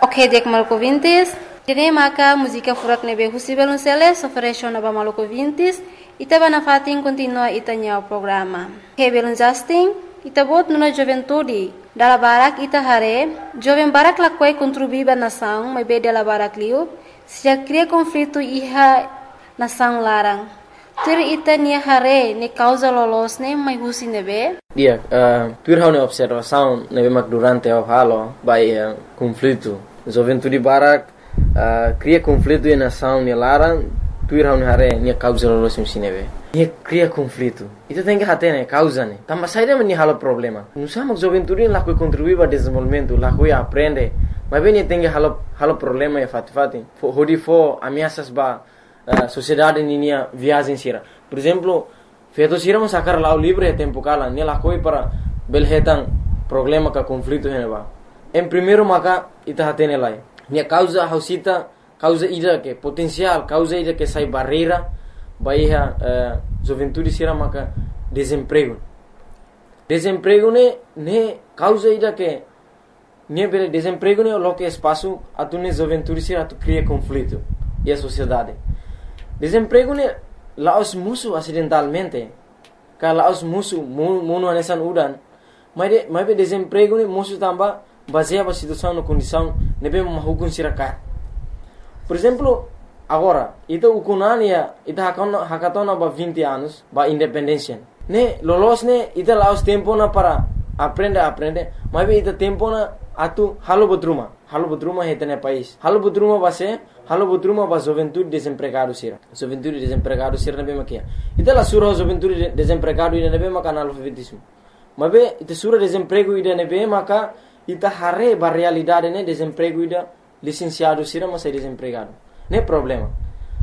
Ok, dek Maluco Vintes. Dene maka música furak nebe husi belunceles ofereció naba Maluco Vintes. Ita bana fatin continua itanya o programa. He belun Justin. Ita bot nuna juventude. Dala barak ita hare. Joven barak lakwai contribuiba nação, mas be dala barak liu. Se cria conflito iha nação larang. Tur ita nia hare ne causa lolos ne mai husi nebe. Dia, tur hau ne observação nebe mak durante o halo by conflito. Juventude barak cria conflito e nação ne larang. Tur hau ne hare ne causa lolos nebe. Nia cria conflito. Ita tem que hate ne causa ne. Tamba saída me halo problema. Nusa mak juventude lá que contribui para desenvolvimento, lá que aprende. Mas bem tem que halo problema e fati. Hodi fo ameaças ba sociedade ninia viagem sira. Por exemplo, feito sira mas sacar lá o livre é tempo cala, ne lá coi para belhetan problema ka conflito heneba. Em primeiro maka ita hatene lá. Ne causa hausita, causa ida que potencial, causa ida que sai barreira, baia juventude sira maka desemprego. Desemprego ne causa ida que ne bele desemprego ne lo que espaço atune juventude sira tu cria conflito e a sociedade. Desemprego ne laos musuh acidentalmente. Ka laos musuh muno anesan udan. Mas be desemprego ne musuh tamba baseia ba situação no condição nebe mahukun siraka. Por exemplo, agora, ita ukunania ita hakatona ba 20 anos ba independência. Ne lolos ne ita laos tempo na para aprende, mas be ita tempo na atu halo bodruma hetene país. Halo bodruma ba juventude desempregado sira. Juventude desempregado sira nebe makia. Ita la sura juventude desempregado ida nebe maka analfabetismo. Mabe ita sura desemprego ida nebe maka ita hare ba realidade ne desemprego ida licenciado sira mas é desempregado. Ne problema.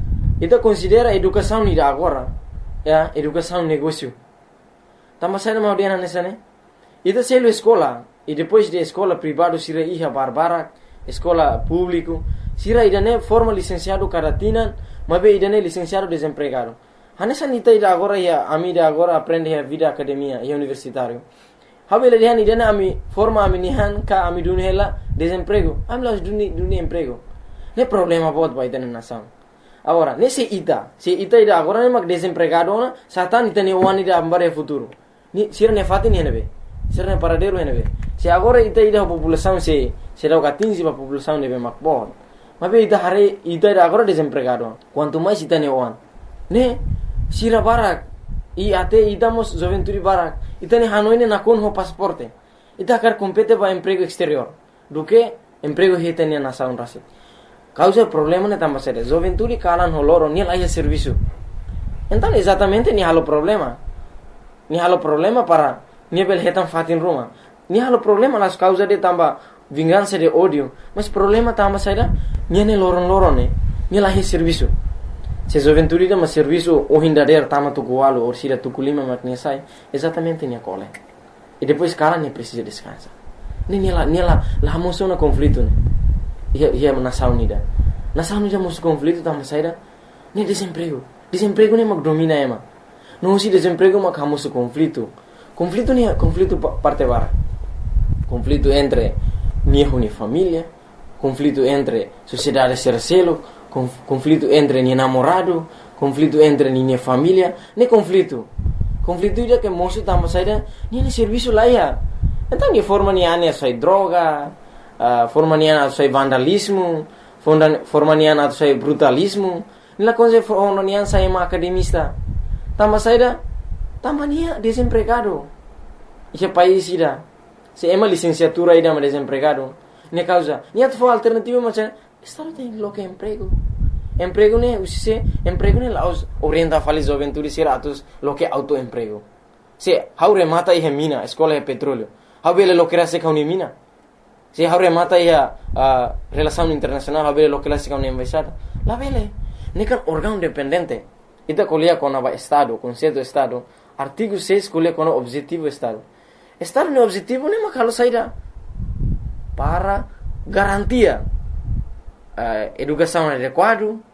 Ita considera educação ida agora, educação negócio. Tama sai na audiana nessa ne. Ita selo escola e depois de escola privado sira iha barbara, escola público sira idane forma licenciado karatina, mabe idane licenciado desempregado. Hanesa nita ida agora ya amida agora aprende a vida academia e universitário. Habele dihan idane ami forma aminihan ka ami dunhela desemprego. Amlas duni emprego. Ne problema bot ba idane nação. Agora, se ita ida agora ne mak desempregado na satan ita ne wani da ambare futuro. Ni sira ne fatin henebe. Sira ne paradero henebe. Se agora ita ida população se dá o 15 para população nebe mak bot. Mas ita hare ita ida agora desempregado. Quanto mais ita ne wan. Ne sira barak e até idamos juventude barak. Ita ne hanoi ne nakon ho pasaporte. Ita quer compete para emprego exterior. Do que emprego hita ne nação rasi. Causa problema ne tamba sede. Juventude kalan ho loro ni laia serviço. Então exatamente ni halo problema. Ni halo problema para ni belhetan fatin ruma. Ni halo problema las causa de tamba vingança de ódio, mas problema tamba saída niane loron ne ni lahi serviço. Se juventude mas serviço o hindader tama tu gualo ou sira tu kulima makne sai, exatamente ni cole. E depois cara nem precisa descansar. Ni la moção na conflito ne. Ia nação unida. Nação unida moção conflito tamba saída ni desemprego. Desemprego ne mak domina ema. Não se desemprego mak hamoso conflito. Conflito parte bara. Conflito entre minha família, conflito entre sociedade sercelo, conflito entre minha namorado, conflito entre minha família, ne conflito ida que moço tamba saída, nem serviço lá ia. Então de forma niana sai droga, forma niana sai vandalismo, forma niana sai brutalismo, nila coisa forma niana sai uma academista. Tamba saída, tamba nia desempregado. Esse país ida se ema licenciatura ida ma desempregado ne causa ni atfo alternativa mas estado tem lo que emprego ne usise emprego ne laos orienta fali juventude siratus lo que autoemprego se haure mata e mina escola e petróleo habele lo que se kauni mina se haure mata e relação internacional habele lo que se kauni embaixada la vele ne kan órgão dependente ita colia com a estado conceito estado artigo 6 colia com objetivo estado. Estar no objetivo nem makalo saída para garantia educação adequado,